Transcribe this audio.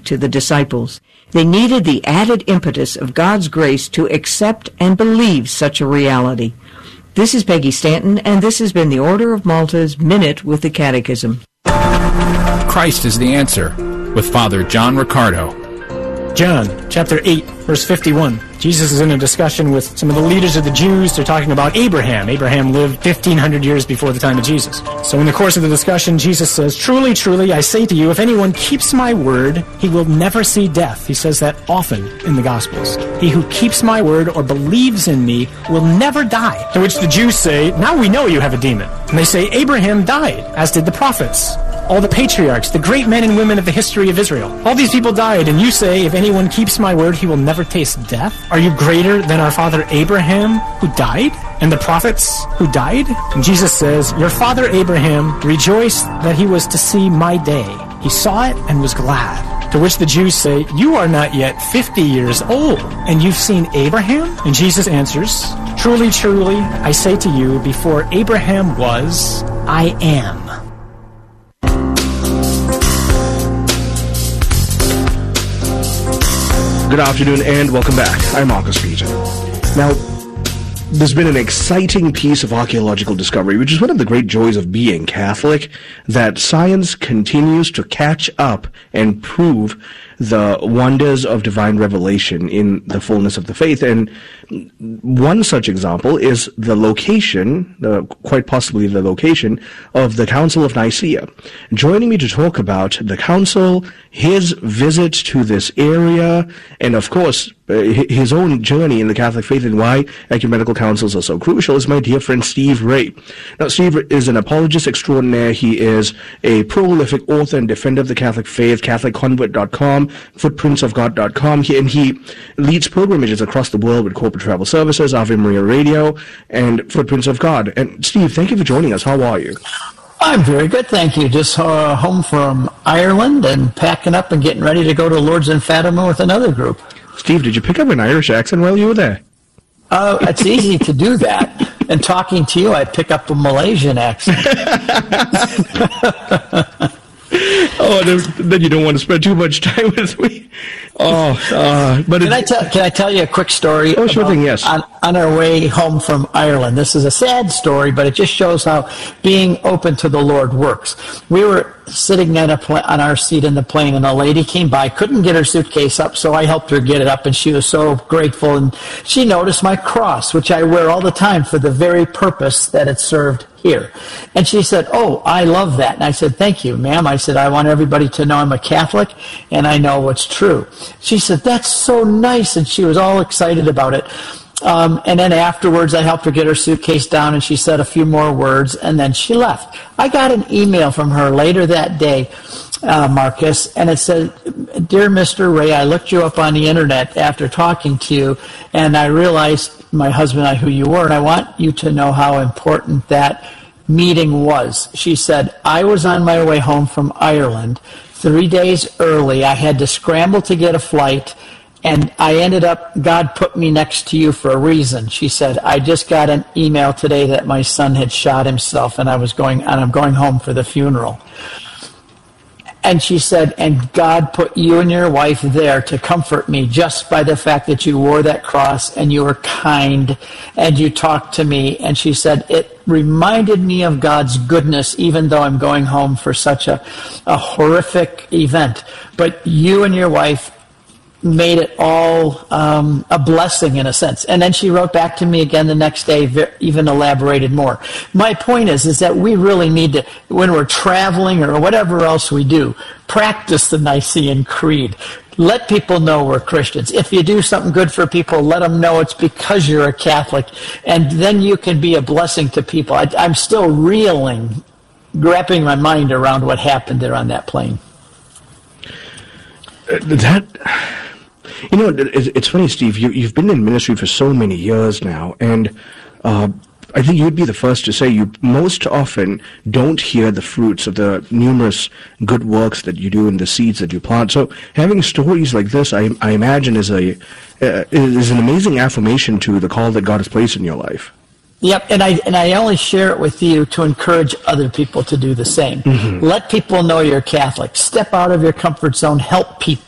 to the disciples. They needed the added impetus of God's grace to accept and believe such a reality. This is Peggy Stanton, and this has been the Order of Malta's Minute with the Catechism. Christ is the Answer, with Father John Riccardo. John, chapter 8, verse 51. Jesus is in a discussion with some of the leaders of the Jews. They're talking about Abraham. Abraham lived 1,500 years before the time of Jesus. So in the course of the discussion, Jesus says, "Truly, truly, I say to you, if anyone keeps my word, he will never see death." He says that often in the Gospels. "He who keeps my word or believes in me will never die." To which the Jews say, "Now we know you have a demon." And they say, "Abraham died, as did the prophets. All the patriarchs, the great men and women of the history of Israel. All these people died, and you say, if anyone keeps my word, he will never taste death? Are you greater than our father Abraham, who died, and the prophets who died?" And Jesus says, "Your father Abraham rejoiced that he was to see my day. He saw it and was glad." To which the Jews say, "You are not yet 50 years old, and you've seen Abraham?" And Jesus answers, "Truly, truly, I say to you, before Abraham was, I am." Good afternoon and welcome back. I'm Marcus Peter. Now, there's been an exciting piece of archaeological discovery, which is one of the great joys of being Catholic, that science continues to catch up and prove the wonders of divine revelation in the fullness of the faith. And one such example is the location, quite possibly the location, of the Council of Nicaea. Joining me to talk about the council, his visit to this area, and of course, his own journey in the Catholic faith and why ecumenical councils are so crucial is my dear friend Steve Ray. Now, Steve is an apologist extraordinaire. He is a prolific author and defender of the Catholic faith, CatholicConvert.com, FootprintsOfGod.com, and he leads pilgrimages across the world with Corporate Travel Services, Ave Maria Radio, and Footprints of God. And Steve, thank you for joining us. How are you? I'm very good, thank you. Just home from Ireland and packing up and getting ready to go to Lourdes and Fatima with another group. Steve, did you pick up an Irish accent while you were there? It's easy to do that. And talking to you, I pick up a Malaysian accent. Oh, then you don't want to spend too much time with me. But can I tell you a quick story? Oh, sure thing, yes. On our way home from Ireland. This is a sad story, but it just shows how being open to the Lord works. We were sitting on our seat in the plane, and a lady came by, couldn't get her suitcase up, so I helped her get it up, and she was so grateful. And she noticed my cross, which I wear all the time for the very purpose that it served here. And she said, "Oh, I love that." And I said, "Thank you, ma'am." I said, "I want everybody to know I'm a Catholic and I know what's true." She said, "That's so nice." And she was all excited about it. And then afterwards, I helped her get her suitcase down, and she said a few more words, and then she left. I got an email from her later that day, Marcus, and it said, "Dear Mr. Ray, I looked you up on the internet after talking to you, and I realized, my husband and I, who you were, and I want you to know how important that meeting was." She said, "I was on my way home from Ireland 3 days early. I had to scramble to get a flight, and I ended up, God put me next to you for a reason." She said, "I just got an email today that my son had shot himself, and I'm going home for the funeral." And she said, "And God put you and your wife there to comfort me just by the fact that you wore that cross and you were kind and you talked to me." And she said, "It reminded me of God's goodness, even though I'm going home for such a horrific event. But you and your wife made it all a blessing in a sense." And then she wrote back to me again the next day, even elaborated more. My point is that we really need to, when we're traveling or whatever else we do, practice the Nicene Creed. Let people know we're Christians. If you do something good for people, let them know it's because you're a Catholic, and then you can be a blessing to people. I'm still reeling, wrapping my mind around what happened there on that plane. It's funny, Steve, you've been in ministry for so many years now, and I think you'd be the first to say you most often don't hear the fruits of the numerous good works that you do and the seeds that you plant. So having stories like this, I imagine, is an amazing affirmation to the call that God has placed in your life. Yep, and I only share it with you to encourage other people to do the same. Mm-hmm. Let people know you're Catholic. Step out of your comfort zone. Help people.